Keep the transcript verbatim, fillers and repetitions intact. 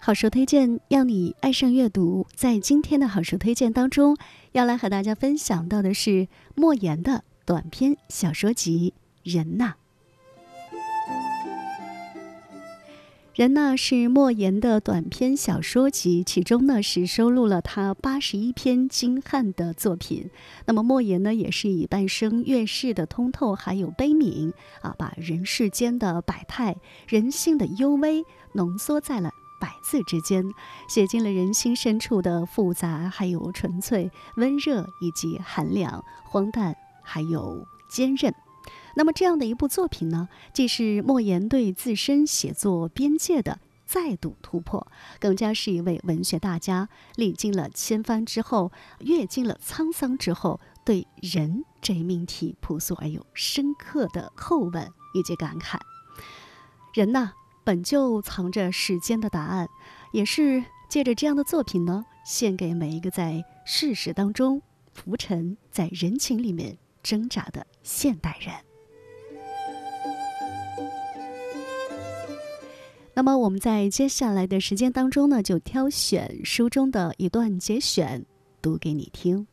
好书推荐，让你爱上阅读。在今天的好书推荐当中，要来和大家分享到的是莫言的短篇小说集《人呐》。人呐是莫言的短篇小说集，其中呢是收录了他八十一篇精悍的作品。那么莫言呢也是以半生阅世的通透还有悲悯啊，把人世间的百态、人性的幽微浓缩在了百字之间，写进了人心深处的复杂，还有纯粹、温热以及寒凉、荒诞，还有坚韧。那么这样的一部作品呢，既是莫言对自身写作边界的再度突破，更加是一位文学大家历经了千帆之后，阅尽了沧桑之后，对人这一命题朴素而又深刻的后问以及感慨。人呐，本就藏着世间的答案，也是借着这样的作品呢，献给每一个在世事当中浮沉，在人情里面挣扎的现代人。那么我们在接下来的时间当中呢，就挑选书中的一段节选读给你听。